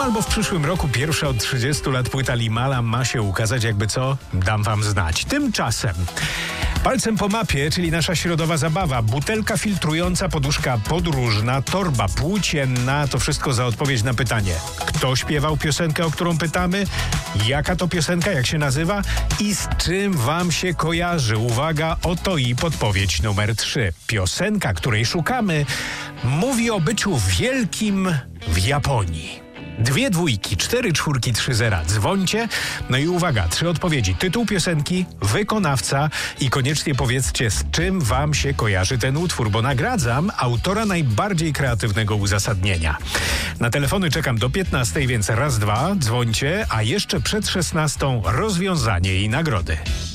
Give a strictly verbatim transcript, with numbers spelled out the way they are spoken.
albo w przyszłym roku pierwsza od trzydziestu lat płyta Limala ma się ukazać, jakby co, dam wam znać. Tymczasem palcem po mapie, czyli nasza środowa zabawa, butelka filtrująca, poduszka podróżna, torba płócienna, to wszystko za odpowiedź na pytanie: kto śpiewał piosenkę, o którą pytamy, jaka to piosenka, jak się nazywa i z czym wam się kojarzy. Uwaga, oto i podpowiedź numer trzy. Piosenka, której szukamy, mówi o byciu wielkim w Japonii. Dwie dwójki, cztery czwórki, trzy zera. Dzwońcie. No i uwaga, trzy odpowiedzi. Tytuł piosenki, wykonawca i koniecznie powiedzcie, z czym wam się kojarzy ten utwór, bo nagradzam autora najbardziej kreatywnego uzasadnienia. Na telefony czekam do piętnastej, więc raz, dwa, dzwońcie, a jeszcze przed szesnastą rozwiązanie i nagrody.